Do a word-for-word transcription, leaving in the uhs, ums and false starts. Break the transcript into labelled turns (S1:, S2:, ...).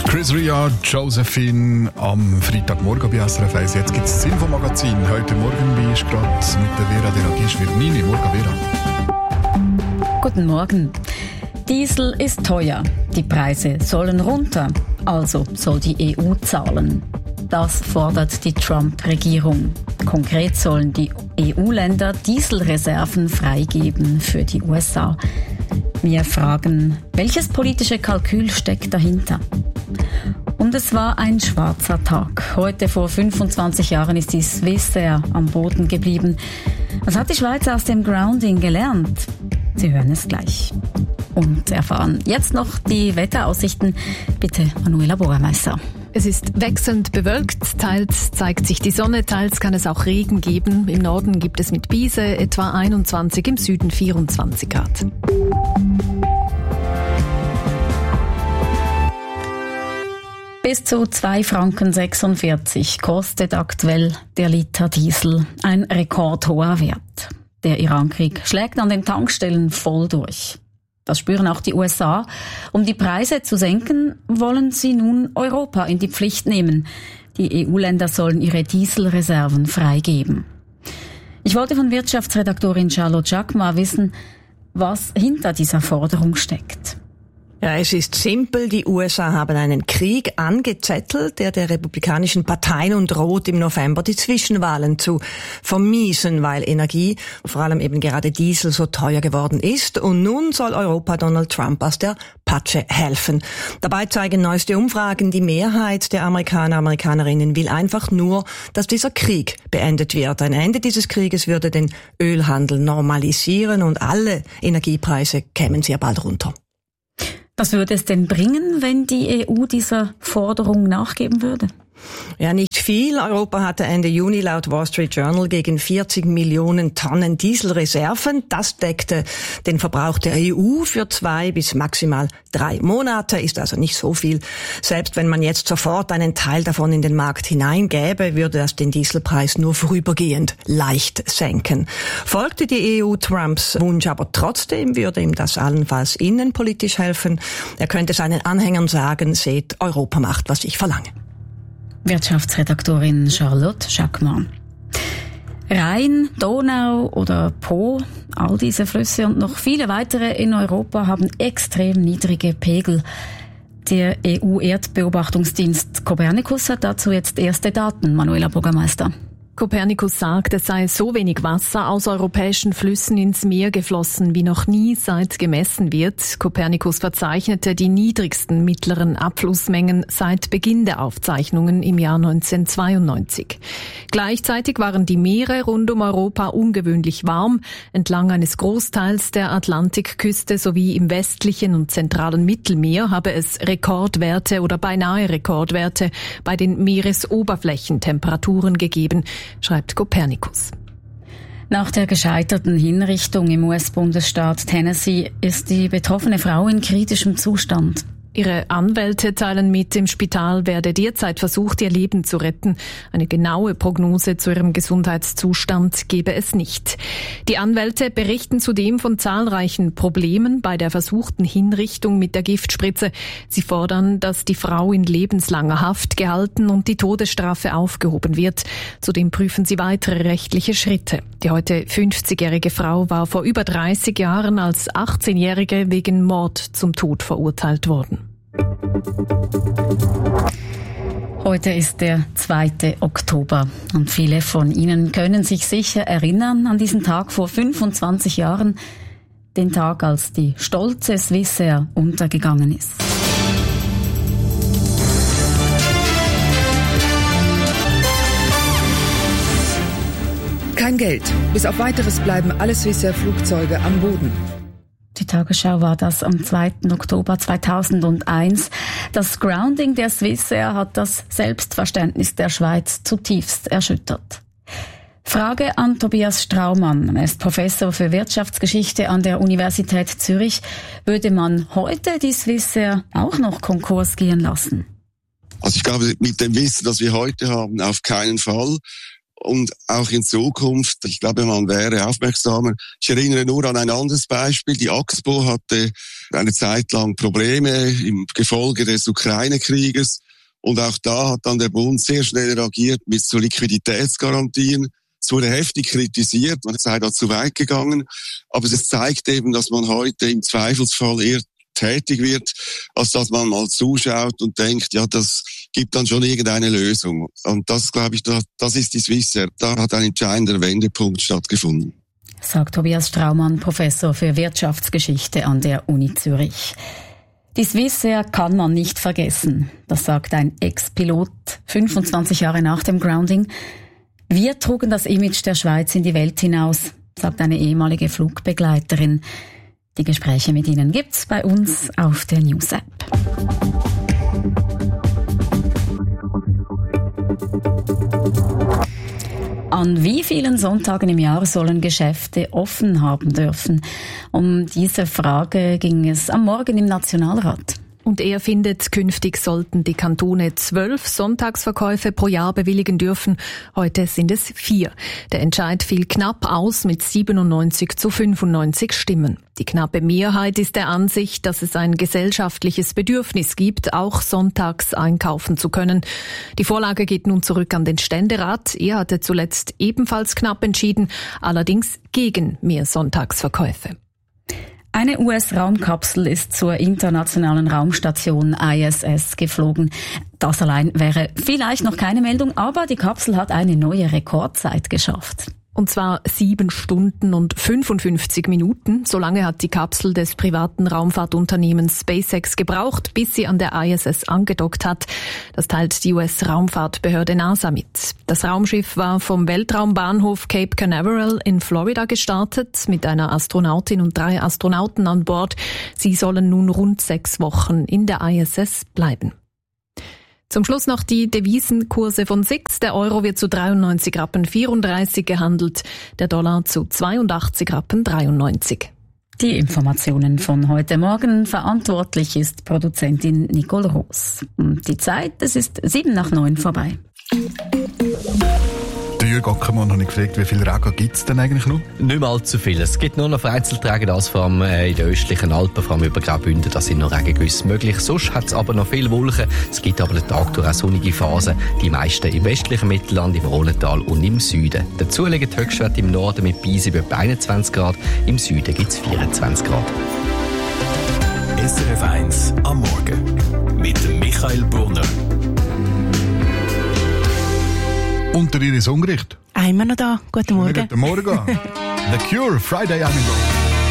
S1: Chris Ria, Josephine am Freitagmorgen bei S R F eins. Jetzt gibt es das Infomagazin. Heute Morgen bin ich gerade mit der Vera Deragisch-Virnini. Morgen, Vera.
S2: Guten Morgen. Diesel ist teuer. Die Preise sollen runter. Also soll die E U zahlen. Das fordert die Trump-Regierung. Konkret sollen die E U-Länder Dieselreserven freigeben für die U S A. Wir fragen, welches politische Kalkül steckt dahinter? Und es war ein schwarzer Tag. Heute vor fünfundzwanzig Jahren ist die Swissair am Boden geblieben. Was hat die Schweiz aus dem Grounding gelernt? Sie hören es gleich. Und erfahren jetzt noch die Wetteraussichten. Bitte, Manuela Bürgermeister.
S3: Es ist wechselnd bewölkt, teils zeigt sich die Sonne, teils kann es auch Regen geben. Im Norden gibt es mit Biese etwa einundzwanzig, im Süden vierundzwanzig Grad.
S2: Bis zu zwei Franken sechsundvierzig kostet aktuell der Liter Diesel. Ein rekordhoher Wert. Der Irankrieg schlägt an den Tankstellen voll durch. Das spüren auch die U S A. Um die Preise zu senken, wollen sie nun Europa in die Pflicht nehmen. Die E U-Länder sollen ihre Dieselreserven freigeben. Ich wollte von Wirtschaftsredaktorin Charlotte Jacquemart wissen, was hinter dieser Forderung steckt.
S4: Ja, es ist simpel. Die U S A haben einen Krieg angezettelt, der der republikanischen Partei nun droht, im November die Zwischenwahlen zu vermiesen, weil Energie, vor allem eben gerade Diesel, so teuer geworden ist. Und nun soll Europa Donald Trump aus der Patsche helfen. Dabei zeigen neueste Umfragen, die Mehrheit der Amerikaner, Amerikanerinnen will einfach nur, dass dieser Krieg beendet wird. Ein Ende dieses Krieges würde den Ölhandel normalisieren und alle Energiepreise kämen sehr bald runter.
S2: Was würde es denn bringen, wenn die E U dieser Forderung nachgeben würde?
S4: Ja, nicht viel. Europa hatte Ende Juni laut Wall Street Journal gegen vierzig Millionen Tonnen Dieselreserven. Das deckte den Verbrauch der E U für zwei bis maximal drei Monate. Ist also nicht so viel. Selbst wenn man jetzt sofort einen Teil davon in den Markt hineingäbe, würde das den Dieselpreis nur vorübergehend leicht senken. Folgte die E U Trumps Wunsch aber trotzdem, würde ihm das allenfalls innenpolitisch helfen. Er könnte seinen Anhängern sagen, seht, Europa macht, was ich verlange.
S2: Wirtschaftsredaktorin Charlotte Jacquemart. Rhein, Donau oder Po, all diese Flüsse und noch viele weitere in Europa haben extrem niedrige Pegel. Der E U-Erdbeobachtungsdienst Copernicus hat dazu jetzt erste Daten. Manuela Bürgermeister.
S3: Copernicus sagt, es sei so wenig Wasser aus europäischen Flüssen ins Meer geflossen, wie noch nie seit gemessen wird. Copernicus verzeichnete die niedrigsten mittleren Abflussmengen seit Beginn der Aufzeichnungen im Jahr neunzehnhundertzweiundneunzig. Gleichzeitig waren die Meere rund um Europa ungewöhnlich warm. Entlang eines Großteils der Atlantikküste sowie im westlichen und zentralen Mittelmeer habe es Rekordwerte oder beinahe Rekordwerte bei den Meeresoberflächentemperaturen gegeben, schreibt Copernicus.
S2: Nach der gescheiterten Hinrichtung im U S-Bundesstaat Tennessee ist die betroffene Frau in kritischem Zustand.
S3: Ihre Anwälte teilen mit, im Spital werde derzeit versucht, ihr Leben zu retten. Eine genaue Prognose zu ihrem Gesundheitszustand gebe es nicht. Die Anwälte berichten zudem von zahlreichen Problemen bei der versuchten Hinrichtung mit der Giftspritze. Sie fordern, dass die Frau in lebenslanger Haft gehalten und die Todesstrafe aufgehoben wird. Zudem prüfen sie weitere rechtliche Schritte. Die heute fünfzigjährige Frau war vor über dreißig Jahren als achtzehnjährige wegen Mord zum Tod verurteilt worden.
S2: Heute ist der zweite Oktober und viele von Ihnen können sich sicher erinnern an diesen Tag vor fünfundzwanzig Jahren, den Tag, als die stolze Swissair untergegangen ist.
S5: Kein Geld. Bis auf Weiteres bleiben alle Swissair-Flugzeuge am Boden.
S2: Die Tagesschau war das am zweiten Oktober zweitausendeins. Das Grounding der Swissair hat das Selbstverständnis der Schweiz zutiefst erschüttert. Frage an Tobias Straumann. Er ist Professor für Wirtschaftsgeschichte an der Universität Zürich. Würde man heute die Swissair auch noch Konkurs gehen lassen?
S6: Also ich glaube, mit dem Wissen, das wir heute haben, auf keinen Fall. und auch in Zukunft. Ich glaube, man wäre aufmerksamer. Ich erinnere nur an ein anderes Beispiel. Die Axpo hatte eine Zeit lang Probleme im Gefolge des Ukraine-Krieges. Und auch da hat dann der Bund sehr schnell reagiert mit so Liquiditätsgarantien. Es wurde heftig kritisiert, man sei da zu weit gegangen. Aber es zeigt eben, dass man heute im Zweifelsfall eher tätig wird, als dass man mal zuschaut und denkt, ja, das gibt dann schon irgendeine Lösung. Und das, glaube ich, das ist die Swissair. Da hat ein entscheidender Wendepunkt stattgefunden.
S2: Sagt Tobias Straumann, Professor für Wirtschaftsgeschichte an der Uni Zürich. Die Swissair kann man nicht vergessen. Das sagt ein Ex-Pilot, fünfundzwanzig Jahre nach dem Grounding. Wir trugen das Image der Schweiz in die Welt hinaus, sagt eine ehemalige Flugbegleiterin. Die Gespräche mit ihnen gibt's bei uns auf der News-App. An wie vielen Sonntagen im Jahr sollen Geschäfte offen haben dürfen? Um diese Frage ging es am Morgen im Nationalrat.
S3: Und er findet, künftig sollten die Kantone zwölf Sonntagsverkäufe pro Jahr bewilligen dürfen. Heute sind es vier. Der Entscheid fiel knapp aus mit siebenundneunzig zu fünfundneunzig Stimmen. Die knappe Mehrheit ist der Ansicht, dass es ein gesellschaftliches Bedürfnis gibt, auch sonntags einkaufen zu können. Die Vorlage geht nun zurück an den Ständerat. Er hatte zuletzt ebenfalls knapp entschieden, allerdings gegen mehr Sonntagsverkäufe.
S2: Eine U S-Raumkapsel ist zur internationalen Raumstation I S S geflogen. Das allein wäre vielleicht noch keine Meldung, aber die Kapsel hat eine neue Rekordzeit geschafft.
S3: Und zwar sieben Stunden und fünfundfünfzig Minuten. So lange hat die Kapsel des privaten Raumfahrtunternehmens SpaceX gebraucht, bis sie an der I S S angedockt hat. Das teilt die U S-Raumfahrtbehörde NASA mit. Das Raumschiff war vom Weltraumbahnhof Cape Canaveral in Florida gestartet, mit einer Astronautin und drei Astronauten an Bord. Sie sollen nun rund sechs Wochen in der I S S bleiben. Zum Schluss noch die Devisenkurse von S I X. Der Euro wird zu dreiundneunzig Rappen vierunddreißig gehandelt, der Dollar zu zweiundachtzig Rappen dreiundneunzig.
S2: Die Informationen von heute Morgen. Verantwortlich ist Produzentin Nicole Roos. Die Zeit, es ist sieben nach neun vorbei.
S1: Jürg Ackermann habe ich gefragt, wie viel Regen gibt es denn eigentlich noch?
S7: Nicht mehr allzu viel. Es gibt nur noch Vereinzelträge, das vor allem in den östlichen Alpen, vor allem über Graubünden, da sind noch Regengüsse möglich. Sonst hat es aber noch viele Wolken. Es gibt aber den Tag durch auch sonnige Phasen. Die meisten im westlichen Mittelland, im Rhônetal und im Süden. Dazu liegen die Höchstwerte im Norden mit Beisi bei etwa einundzwanzig Grad, im Süden gibt es vierundzwanzig Grad.
S8: S R F eins am Morgen mit Michael Brunner.
S1: Unter Iris Ungericht.
S9: Einmal noch da. Guten Morgen.
S1: Guten Morgen. The Cure, Friday Animal.